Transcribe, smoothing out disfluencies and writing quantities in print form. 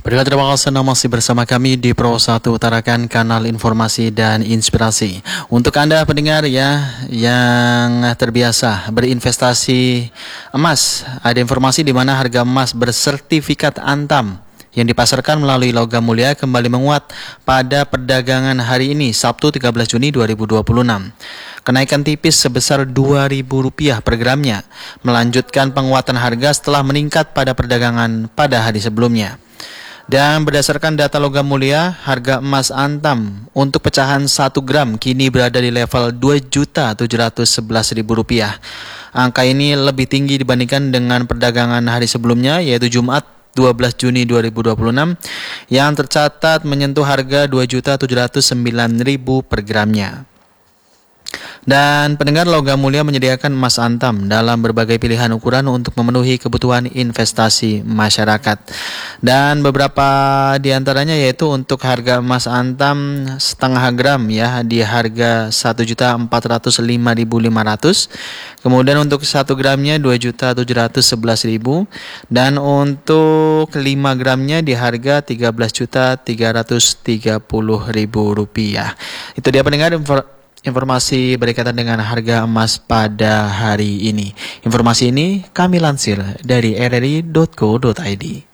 Berilah terima kasih Anda masih bersama kami di Pro 1 Utarakan, kanal informasi dan inspirasi. Untuk Anda pendengar ya yang terbiasa berinvestasi emas, ada informasi di mana harga emas bersertifikat Antam yang dipasarkan melalui logam mulia kembali menguat pada perdagangan hari ini, Sabtu 13 Juni 2026. Kenaikan tipis sebesar Rp2.000 per gramnya, melanjutkan penguatan harga setelah meningkat pada perdagangan pada hari sebelumnya. Dan berdasarkan data logam mulia, harga emas Antam untuk pecahan 1 gram kini berada di level Rp2.711.000. Angka ini lebih tinggi dibandingkan dengan perdagangan hari sebelumnya, yaitu Jumat 12 Juni 2026 yang tercatat menyentuh harga Rp2.709.000 per gramnya. Dan pendengar, logam mulia menyediakan emas Antam dalam berbagai pilihan ukuran untuk memenuhi kebutuhan investasi masyarakat. Dan beberapa diantaranya yaitu untuk harga emas Antam setengah gram ya di harga Rp1.405.500. Kemudian untuk 1 gramnya Rp2.711.000 dan untuk 5 gramnya di harga Rp13.330.000. Itu dia pendengar informasi berkaitan dengan harga emas pada hari ini. Informasi ini kami lansir dari rri.co.id.